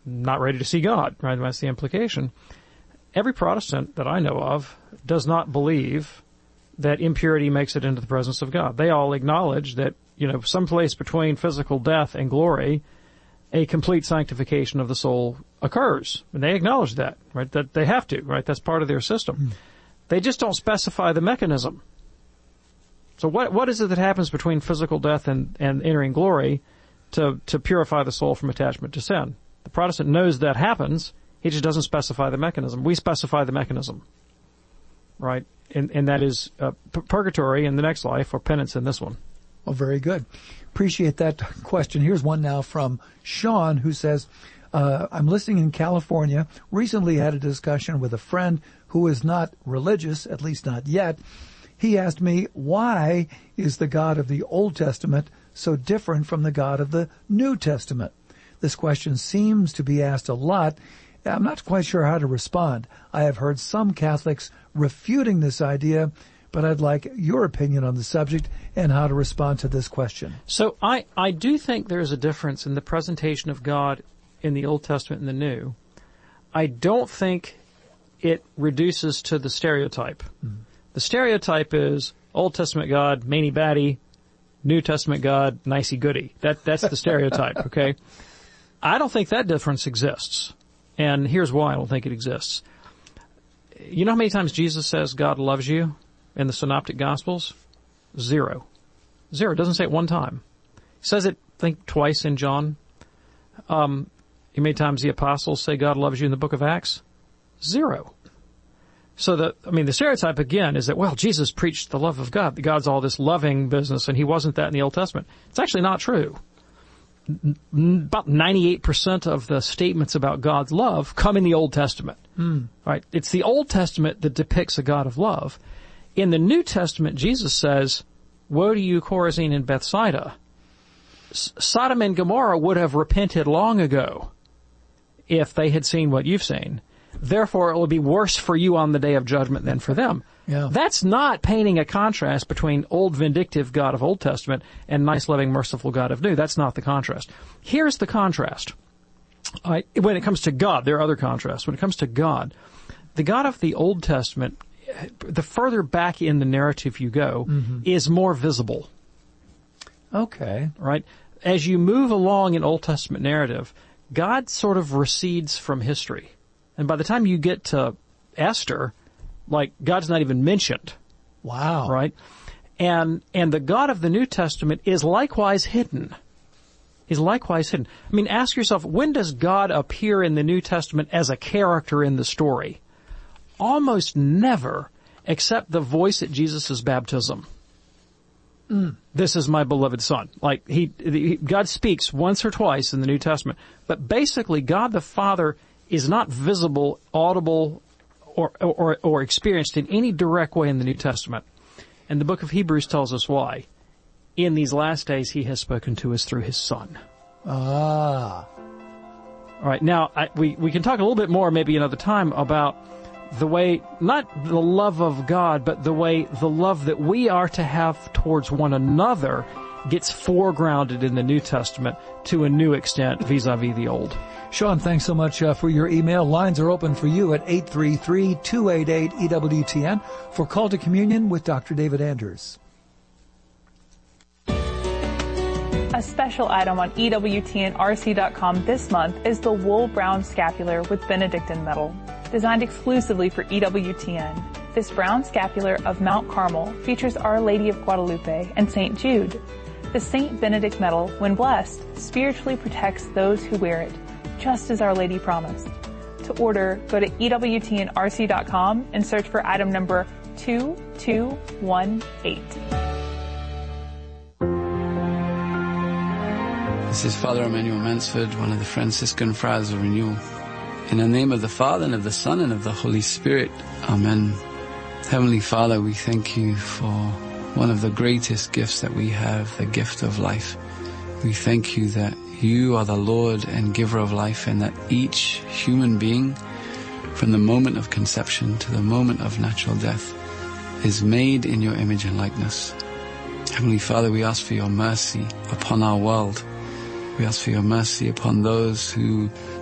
not ready to see God, right? That's the implication. Every Protestant that I know of does not believe that impurity makes it into the presence of God. They all acknowledge that, someplace between physical death and glory, a complete sanctification of the soul occurs. And they acknowledge that, right? That they have to, right? That's part of their system. They just don't specify the mechanism. So what is it that happens between physical death and entering glory to purify the soul from attachment to sin? The Protestant knows that happens. He just doesn't specify the mechanism. We specify the mechanism, right? And that is purgatory in the next life or penance in this one. Well, very good. Appreciate that question. Here's one now from Sean, who says, I'm listening in California. Recently had a discussion with a friend who is not religious, at least not yet. He asked me, why is the God of the Old Testament so different from the God of the New Testament? This question seems to be asked a lot. I'm not quite sure how to respond. I have heard some Catholics refuting this idea, but I'd like your opinion on the subject and how to respond to this question. So I do think there's a difference in the presentation of God in the Old Testament and the New. I don't think it reduces to the stereotype. Mm-hmm. The stereotype is Old Testament God, many-batty, New Testament God, nicey-goody. That's the stereotype, okay? I don't think that difference exists. And here's why I don't think it exists. You know how many times Jesus says God loves you in the Synoptic Gospels? 0. It doesn't say it one time. He says it, I think, twice in John. How many times the apostles say God loves you in the book of Acts? 0. So the stereotype again is that, well, Jesus preached the love of God. God's all this loving business, and he wasn't that in the Old Testament. It's actually not true. About 98% of the statements about God's love come in the Old Testament. Right? It's the Old Testament that depicts a God of love. In the New Testament, Jesus says, woe to you, Chorazin and Bethsaida. Sodom and Gomorrah would have repented long ago if they had seen what you've seen. Therefore, it will be worse for you on the day of judgment than for them. Yeah. That's not painting a contrast between old vindictive God of Old Testament and nice, loving, merciful God of New. That's not the contrast. Here's the contrast. When it comes to God, there are other contrasts. When it comes to God, the God of the Old Testament, the further back in the narrative you go, is more visible. Okay. Right? As you move along in Old Testament narrative, God sort of recedes from history. And by the time you get to Esther, God's not even mentioned. Wow. Right? And the God of the New Testament is likewise hidden. He's likewise hidden. Ask yourself, when does God appear in the New Testament as a character in the story? Almost never, except the voice at Jesus' baptism. This is my beloved Son. God speaks once or twice in the New Testament, but basically God the Father is not visible, audible, or experienced in any direct way in the New Testament. And the book of Hebrews tells us why. In these last days, he has spoken to us through his Son. Ah. All right. Now, we can talk a little bit more maybe another time about the way, not the love of God, but the way the love that we are to have towards one another gets foregrounded in the New Testament to a new extent vis-a-vis the Old. Sean, thanks so much for your email. Lines are open for you at 833-288-EWTN for Call to Communion with Dr. David Anders. A special item on EWTNRC.com this month is the Wool Brown Scapular with Benedictine metal, designed exclusively for EWTN. This brown scapular of Mount Carmel features Our Lady of Guadalupe and St. Jude. The St. Benedict metal, when blessed, spiritually protects those who wear it, just as Our Lady promised. To order, go to EWTNRC.com and search for item number 2218. This is Father Emmanuel Mansford, one of the Franciscan Friars of Renewal. In the name of the Father, and of the Son, and of the Holy Spirit. Amen. Heavenly Father, we thank you for one of the greatest gifts that we have, the gift of life. We thank you that you are the Lord and giver of life, and that each human being, from the moment of conception to the moment of natural death, is made in your image and likeness. Heavenly Father, we ask for your mercy upon our world. We ask for your mercy upon those who